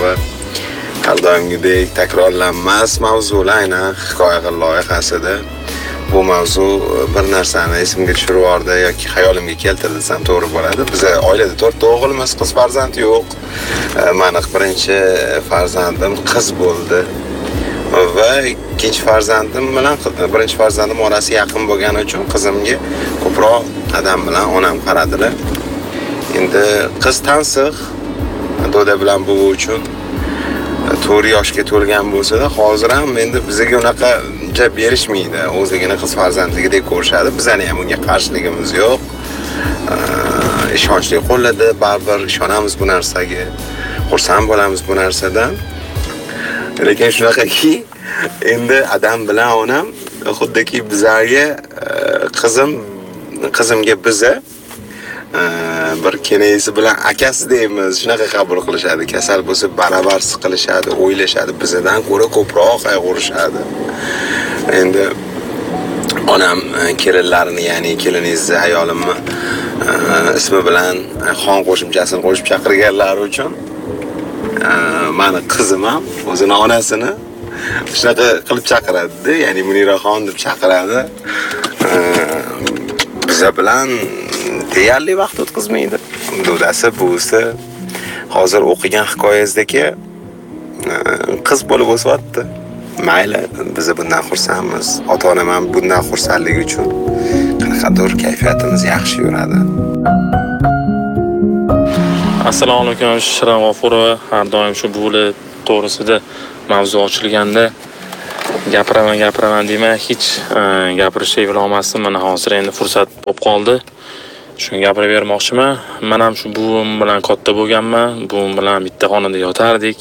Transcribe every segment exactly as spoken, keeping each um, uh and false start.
bir har doimgidek takrorlanmas mavzular, aynan hikoya loyihasida bu mavzu bir narsani esimga tushirib yubordi yoki xayolimga keltirdi desam to'g'ri bo'ladi. Biz oilada to'rtta o'g'ilmiz, qiz farzand yo'q. Meni birinchi farzandim qiz bo'ldi. Va ikkinchi farzandim bilan birinchi farzandim orasi yaqin bo'lgani uchun qizimga ko'proq dadam bilan onam qaradilar. Endi qiz tansiq, doda bilan bu uchun to'rt yoshga to'lgan bo'lsa-da, hozir ham endi bizga unaqa jab berishmaydi. O'zligini qiz farzandligidek ko'rishadi. Bizning ham unga qarshiligimiz yo'q. Ishonchli qo'lladi, baribir ishonamiz bu narsaga. Xursand bo'lamiz bu narsadan. Lekin shunaqaki, endi adam bilan onam xuddiki bizlarga qizim qizimga biza bir kenayisi bilan akasi deymiz, shunaqa qabul qilishadi. Kasal bo'lsa baravar siqilishadi, o'ylashadi, bizadan ko'ra ko'proq qayg'urishadi. Endi onam kelinlarini, ya'ni kelinizni ayolimni ismi bilan xon qo'shimchasini qo'shib chaqirganlari uchun meni qizim ham o'zini onasini shunaqa qilib chaqiradi, ya'ni Muniraxon deb chaqiradi. Biza bilan deyarli vaqt o'tkazmaydi. Dodasi, buvisi hozir o'qigan hikoyangizdagi qiz bo'lib o'syapti. Mayli, biz bundan xursandmiz. Ota-onam ham bundan xursandligi uchun qanaqadir kayfiyatimiz yaxshi yuradi. Assalomu alaykum, Shirin G'ofurova. Har doim shu buvli to'g'risida mavzu ochilganda gapiraman, gapiraman deymay hech gapirishga ulg'aymasdim. Mana hozir endi fursat bo'lib qoldi. Shuni gapirib bermoqchiman. Men ham shu buvim bilan katta bo'lganman. Buvim bilan bitta xonada yotardik.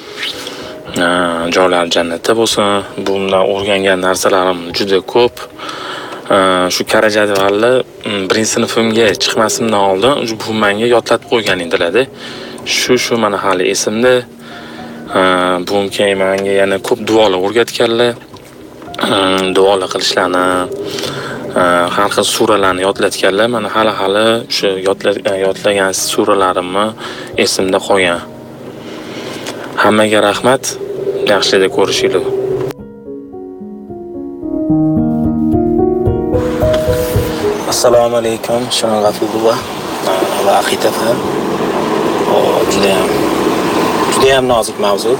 Joylar jannatda bo'lsin. Buvimdan o'rgangan narsalarim juda ko'p. Shu kara jadvalni birinchi sinfimga chiqmasimdan oldin buvim menga yodlatib qo'ygan edilar-da. Shu shu mana hali esimda. Buvim keyin menga yana ko'p duolar o'rgatganlar. Duolar qilishlarni, har xil suralarni yodlatganlar. Mana hali hali shu yodlagan suralarimni esimda qolgan. Hammaga rahmat. Yaxshida ko'rishinglar. Assalomu alaykum, Shirin G'ofurova va Xitafam. Juda ham juda ham nozik mavzu.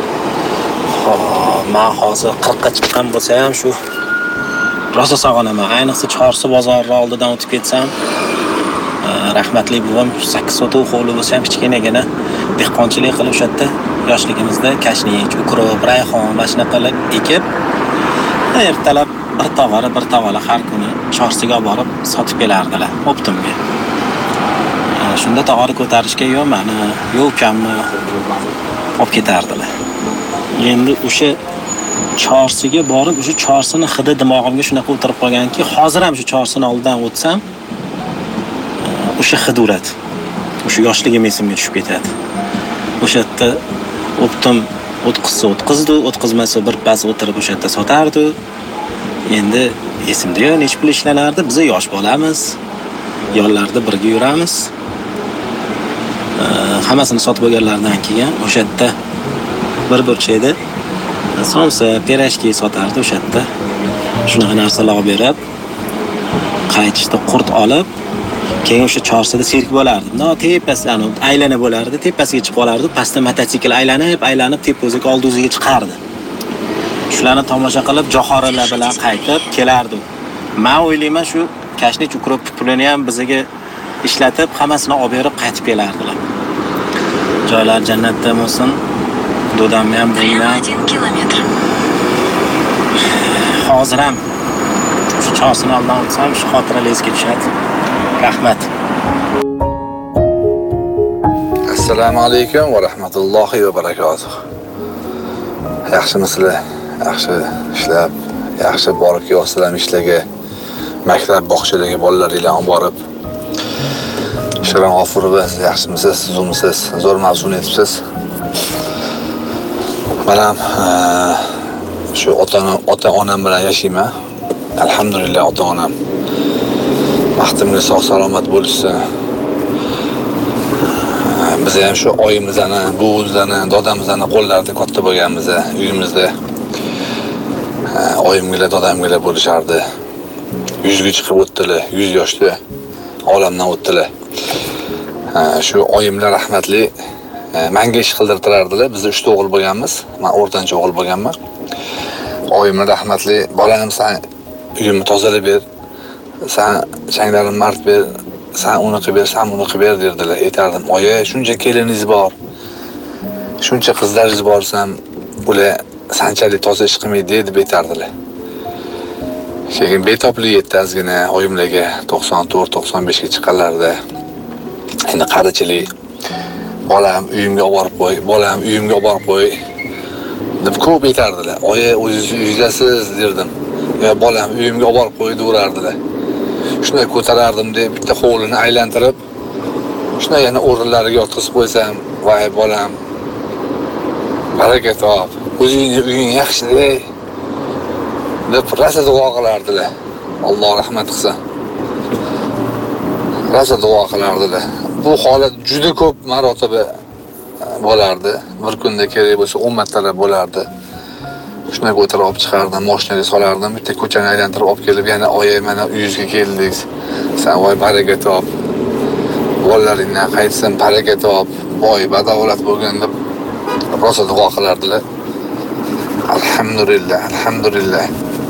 Men hozir qirqqa chiqqan bo'lsa ham shu rosa sog'inaman. Ayniqsa Chorsu bozori oldidan o'tib ketsam, rahmatli buvim sakkiz sotuv hovli bo'lsa ham kichkinagina dehqonchilik qilib o'sha yerda yoshligimizda kashnik, ukrop, rayhon va shunaqalar ekib, ertalab bir tog'ora bir tavala har kuni Chorsuga borib sotib kelardilar Optimga. Shunda tog'ora ko'tarishga yo'q meni, yo'q ukamni olib ketardilar. Endi o'sha Chorsuga borib, o'sha Chorsuni hidi dimog'imga shunaqa o'tirib qolganki, hozir ham shu Chorsuni oldidan o'tsam, o'sha hid uradi. O'sha yoshligim esimga tushib ketadi. O'sha yerda Optim o'tqizsa o'tqizdi, o'tqizmasa bir pas o'tirib o'sha yerda sotardi. Endi esimda yo'q, nech pul ishlanardi. Biz yosh bolamiz. Yollarda birga yuramiz. Hammasini sotib bo'lganlardan keyin o'sha yerda bir burchakda somsa, pirashki sotardi o'sha yerda. Shunaqa narsalar olib berib, qaytishda qurt olib, keyin o'sha Chorsida sirk bo'lardi. No, tepasidan aylana bo'lardi, tepasiga chiqib olardi, pastda mototsikl aylanib, aylanib tepaga oldiga chiqardi. Shularni tomosha qilib, jo'xorilar bilan qaytib kelardi. Men o'ylayman shu kashnik ukrop pulini ham bizga ishlatib, hammasini olib berib qaytib kelardilar. Joylar jannatda bo'lsin. Dodam ham bilan hozir ham shu Chorsuni oldan o'tsam, shu xotiralar esga tushadi. Rahmat. Assalomu alaykum va rahmatullohi va barakotuh. Yaxshimisizlar? Yaxshi ishlab, yaxshi borib kelyapsizlar ishlaga, maktab bog'chalarga bolalar bilan borib. Shirin G'ofurova, yaxshimisiz, sizmisiz? Zo'r mavzuni aytibsiz. Men ham shu ota-onam bilan yashayman. Alhamdulillah, ota-onam baxtimli sog' salomat bo'lishsin. Biz ham shu oyimizni, buvimizni, dodamizni qo'llarida katta bo'lganmiz uyimizda. Oyimgilar, dodamgilar bo'lishardi. Yuzga chiqib o'tdilar, yuz yoshda olamdan o'tdilar. Shu oyimlar rahmatli menga ish qildirtirardilar. Biz uch o'g'il bo'lganmiz. Men o'rtancha o'g'il bo'lganman. Oyim rahmatli, bolam sen uyimni tozalab ber. Sen changlarimni mart ber. Sen uni qilib ber, sen uni qilib ber derdilar. Aytardim, "Oyi, shuncha keliniz bor. Shuncha qizlaringiz borsam, ular sanchalik toza ish qilmaydi" deb aytardilar. Keyin betoblik yetdi azgina oyimlarga to'qson to'rt to'qson besh ga chiqqanlarda. Endi qarichilik bolam uyimga olib borib qo'y, bolam uyimga olib borib qo'y deb ko'p aytardilar. "Oyi, o'zingiz uydasiz" derdim. "Yo, bolam uyimga olib borib qo'y" deyardilar. Shunday ko'tarardim deb bitta hovlini aylantirib, shunday yana o'rinlariga yotqizib qo'ysam, "Voy bolam, baraka top, o'zingning uying yaxshi-ey" deb rosa duo qilardilar. Alloh rahmat qilsin. Rosa duo qilardilar. Bu holat juda ko'p marotaba bo'lardi. Bir kunda kerak bo'lsa o'n martalab bo'lardi. Shunday o'tirib olib chiqardim, mashinaga solardim, bitta ko'chani aylantirib olib kelib, yana "Oyi, mana uyingizga keldik. Sen voy baraka top. Bolalaringdan qaytsin, baraka top, boy badavlat bo'lgan" deb rosa duo qilardilar. Alhamdulillah, alhamdulillah.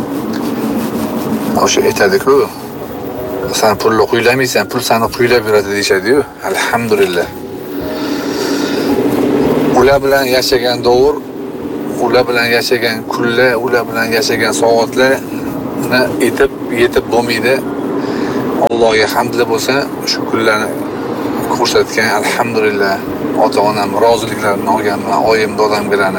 O'sha aytadi-ku, sen pulni qo'ylamaysan, pul seni qo'ylab yuradi deyshadi-yu. Alhamdulillah. Ular bilan yashagan davr, ular bilan yashagan kunlar, ular bilan yashagan soatlarni etib yetib bo'lmaydi. Allohga hamdlar bo'lsa, shu kunlarni ko'rsatgan alhamdulillah. Ota-onam roziliklarini olganman, oyim, dodam bilan.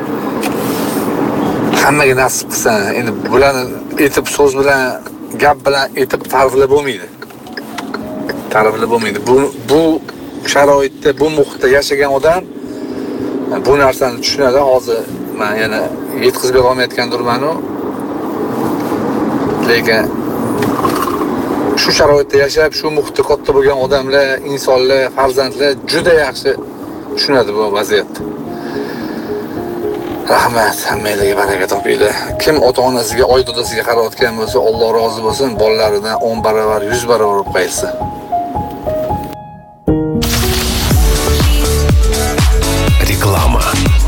Hammaga nasib qilsin. Endi bularni etib so'z bilan, gap bilan etib ta'riflab bo'lmaydi. Ta'riflab bo'lmaydi. Bu bu sharoitda, bu muhitda yashagan odam bu narsani tushunadi. Hozir men yana yetkazib bera olmayotgandirman-u. Lekin shu sharoitda yashab, shu muhitda katta bo'lgan odamlar, insonlar, farzandlar juda yaxshi tushunadi bu vaziyatni. Rahmat, hammanglarga baraka topinglar. Kim ota-onasiga, oy dodasiga qarayotgan bo'lsa, Alloh rozi bo'lsin, bolalaridan o'n barobar, yuz barobar bo'lib qaytsin. Reklama.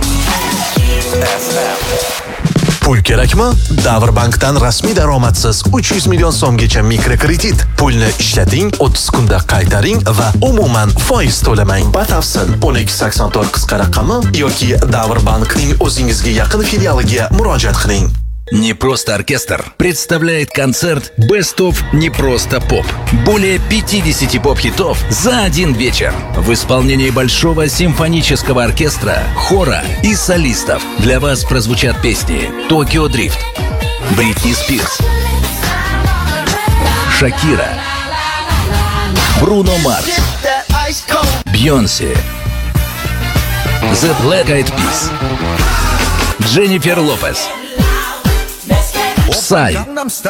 Pul kerakmi? Davrbankdan rasmiy daromadsiz uch yuz million so'mgacha mikrokredit. Pulni ishlating, o'ttiz kunda qaytaring va umuman foiz to'lamang. Batafsil o'n ikki sakson to'rt qisqa raqami yoki Davrbankning o'zingizga yaqin filialiga murojaat qiling. Не просто оркестр представляет концерт Best of Не просто поп. Более пятьдесят поп-хитов за один вечер. В исполнении большого симфонического оркестра, хора и солистов. Для вас прозвучат песни Токио Дрифт, Бритни Спирс, Шакира, Бруно Марс, Бейонсе, The Black Eyed Peas, Дженнифер Лопес, Psy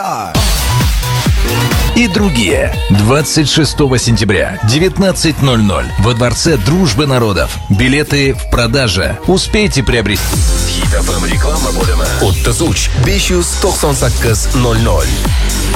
и другие. двадцать шестого сентября, девятнадцать ноль ноль во Дворце Дружбы Народов. Билеты в продаже. Успейте приобрести. Hit F M reklama bo'limi o'ttiz uch besh yuz to'qson sakkiz nol nol.